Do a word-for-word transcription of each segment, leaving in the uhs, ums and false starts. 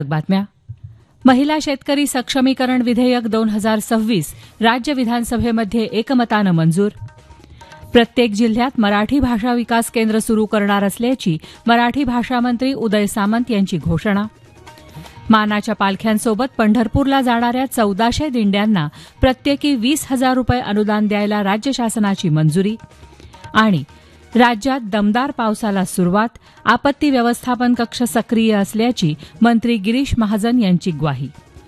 बातम्या. महिला शेतकरी सक्षमीकरण विधेयक दोन हजार सव्वीस राज्य विधानसभेमध्ये एकमतानं मंजूर. प्रत्येक जिल्ह्यात मराठी भाषा विकास केंद्र सुरू करणार असल्याची मराठी भाषा मंत्री उदय सामंत यांची घोषणा. मानाच्या पालख्यांसोबत पंढरपूरला जाणाऱ्या चौदाशे दिंड्यांना प्रत्येकी वीस हजार रुपये अनुदान द्यायला राज्य शासनाची मंजुरी. आणि राज्यात दमदार पावसाला सुरुवात, आपत्ती व्यवस्थापन कक्ष सक्रिय असल्याची मंत्री गिरीश महाजन यांची ग्वाही.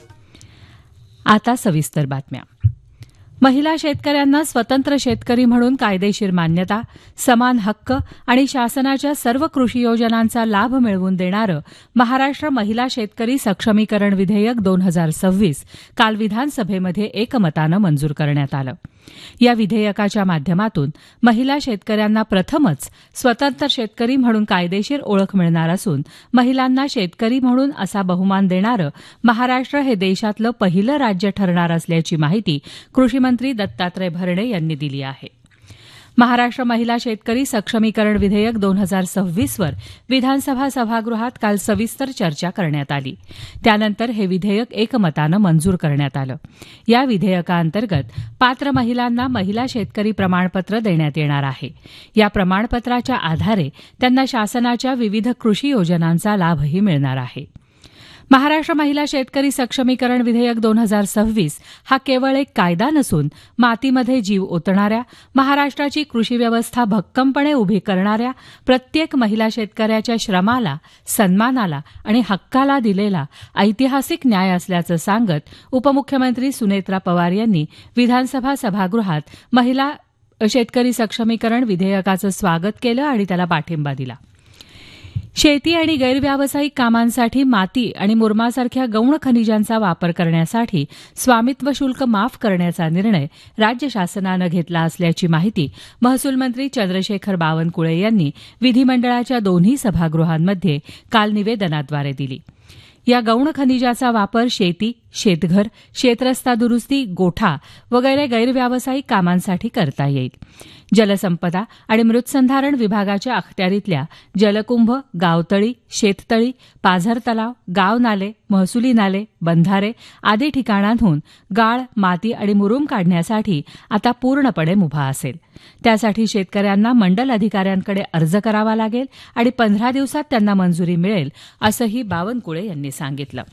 आता सविस्तर बातम्या. महिला शेतकऱ्यांना स्वतंत्र शेतकरी म्हणून कायदेशीर मान्यता, समान हक्क आणि शासनाच्या सर्व कृषी योजनांचा लाभ मिळवून देणारं महाराष्ट्र महिला शेतकरी सक्षमीकरण विधेयक दोन हजार सव्वीस काल विधानसभेमध्ये एकमतानं मंजूर करण्यात आलं. या विधेयकाच्या माध्यमातून महिला शेतकऱ्यांना प्रथमच स्वतंत्र शेतकरी म्हणून कायदेशीर ओळख मिळणार असून महिलांना शेतकरी म्हणून असा बहुमान देणारं महाराष्ट्र हे देशातलं पहिलं राज्य ठरणार असल्याची माहिती कृषीमंत्री दत्तात्रय भरणे यांनी दिली आहे. महाराष्ट्र महिला शेतकरी सक्षमीकरण विधेयक दोन हजार सव्वीस वर विधानसभा सभागृहात काल सविस्तर चर्चा करण्यात आली. त्यानंतर हे विधेयक एकमतानं मंजूर करण्यात आलं. या विधेयकाअंतर्गत पात्र महिलांना महिला शेतकरी प्रमाणपत्र देण्यात येणार आहे. या प्रमाणपत्राच्या आधारे त्यांना शासनाच्या विविध कृषी योजनांचा लाभही मिळणार आहे. महाराष्ट्र महिला शेतकरी सक्षमीकरण विधेयक दोन हजार सव्वीस हा केवळ एक कायदा नसून मातीमध्ये जीव ओतणाऱ्या, महाराष्ट्राची कृषी व्यवस्था भक्कमपणे उभी करणाऱ्या प्रत्येक महिला शेतकऱ्याच्या श्रमाला, सन्मानाला आणि हक्काला दिलेला ऐतिहासिक न्याय असल्याचं सांगत उपमुख्यमंत्री सुनेत्रा पवार यांनी विधानसभा सभागृहात महिला शेतकरी सक्षमीकरण विधेयकाचं स्वागत केलं आणि त्याला पाठिंबा दिला. शेती आणि गैरव्यावसायिक कामांसाठी माती आणि मुरमासारख्या गौण खनिजांचा वापर करण्यासाठी स्वामित्व शुल्क माफ करण्याचा निर्णय राज्य शासनानं घेतला असल्याची माहिती महसूल मंत्री चंद्रशेखर बावनकुळे यांनी विधिमंडळाच्या दोन्ही सभागृहांमध्ये काल निवेदनाद्वारे दिली. या गौण खनिजाचा वापर शेती, शेतघर, शेतरस्ता दुरुस्ती, गोठा वगैरे गैरव्यावसायिक कामांसाठी करता येईल. जलसंपदा आणि मृत्संधारण विभागाच्या अखत्यारीतल्या जलकुंभ, गावतळी, शेततळी, पाझर तलाव, गाव नाले, महसुली नाले, बंधारे आदी ठिकाणांहून गाळ, माती आणि मुरुम काढण्यासाठी आता पूर्णपणे मुभा असेल. त्यासाठी शेतकऱ्यांना मंडल अधिकाऱ्यांकडे अर्ज करावा लागेल आणि पंधरा दिवसात त्यांना मंजुरी मिळेल असंही बावनकुळे यांनी सांगितलं.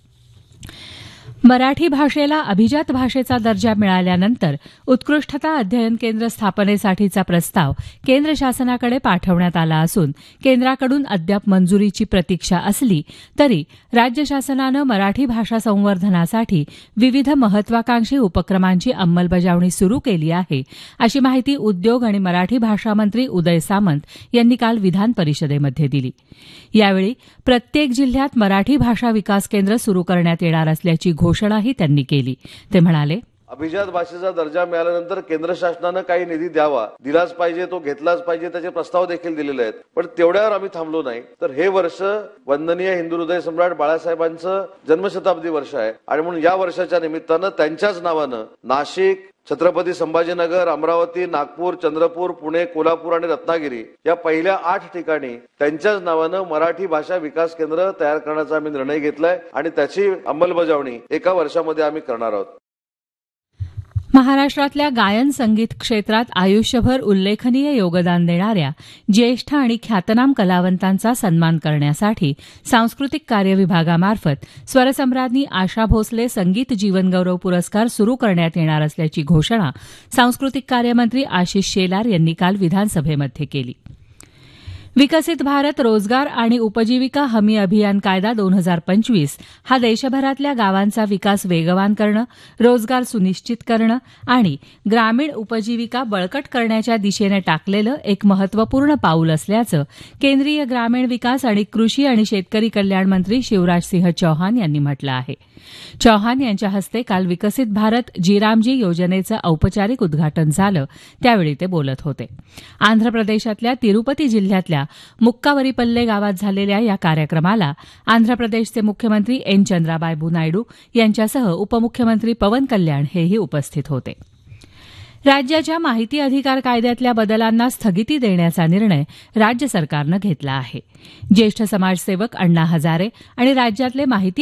मराठी भाषेला अभिजात भाषेचा दर्जा मिळाल्यानंतर उत्कृष्टता अध्ययन केंद्र स्थापनेसाठीचा प्रस्ताव केंद्र शासनाकडे पाठवण्यात आला असून केंद्राकडून अद्याप मंजुरीची प्रतीक्षा असली तरी राज्य शासनानं मराठी भाषा संवर्धनासाठी विविध महत्वाकांक्षी उपक्रमांची अंमलबजावणी सुरू केली आहे, अशी माहिती उद्योग आणि मराठी भाषा मंत्री उदय सामंत यांनी काल विधान परिषदेमध्ये दिली. यावेळी प्रत्येक जिल्ह्यात मराठी भाषा विकास केंद्र सुरू करण्यात येणार असल्याची घोषणाही त्यांनी केली. ते म्हणाले, अभिजात भाषेचा दर्जा मिळाल्यानंतर केंद्र शासनानं काही निधी द्यावा, दिलाच पाहिजे, तो घेतलाच पाहिजे, त्याचे प्रस्ताव देखील दिलेले आहेत. पण तेवढ्यावर आम्ही थांबलो नाही. तर हे वर्ष वंदनीय हिंदू हृदय सम्राट बाळासाहेबांचं जन्मशताब्दी वर्ष आहे आणि म्हणून या वर्षाच्या निमित्तानं त्यांच्याच नावानं नाशिक, छत्रपती संभाजीनगर, अमरावती, नागपूर, चंद्रपूर, पुणे, कोल्हापूर आणि रत्नागिरी या पहिल्या आठ ठिकाणी त्यांच्याच नावानं मराठी भाषा विकास केंद्र तयार करण्याचा आम्ही निर्णय घेतलाय आणि त्याची अंमलबजावणी एका वर्षामध्ये आम्ही करणार आहोत. महाराष्ट्रातल्या गायन संगीत क्षेत्रात आयुष्यभर उल्लेखनीय योगदान देणाऱ्या ज्येष्ठ आणि ख्यातनाम कलावंतांचा सन्मान करण्यासाठी सांस्कृतिक कार्य विभागामार्फत स्वरसम्राज्ञी आशा भोसले संगीत जीवनगौरव पुरस्कार सुरू करण्यात येणार असल्याची घोषणा सांस्कृतिक कार्यमंत्री आशिष शेलार यांनी काल विधानसभेमध्ये केली. विकसित भारत रोजगार आणि उपजीविका हमी अभियान कायदा दोन हजार पंचवीस हा देशभरातल्या गावांचा विकास वेगवान करणं, रोजगार सुनिश्चित करणं आणि ग्रामीण उपजीविका बळकट करण्याच्या दिशेनं टाकलेलं एक महत्वपूर्ण पाऊल असल्याचं केंद्रीय ग्रामीण विकास आणि कृषी आणि शेतकरी कल्याण मंत्री शिवराजसिंह चौहान यांनी म्हटलं आहे. चौहान यांच्या हस्ते काल विकसित भारत जीरामजी योजनेचं औपचारिक उद्घाटन झालं, त्यावेळी ते बोलत होते. आंध्र प्रदेशातल्या तिरुपती जिल्ह्यातल्या मुक्कावरीपल्ले गावात झालेल्या या कार्यक्रमाला आंध्र प्रदेशचे मुख्यमंत्री एन चंद्राबाबू नायडू यांच्यासह उपमुख्यमंत्री पवन कल्याण हेही उपस्थित होते. राज्याच्या माहिती अधिकार कायद्यातल्या बदलांना स्थगिती देण्याचा निर्णय राज्य सरकारनं घेतला आहे. ज्येष्ठ समाजसेवक अण्णा हजारे आणि राज्यातले माहिती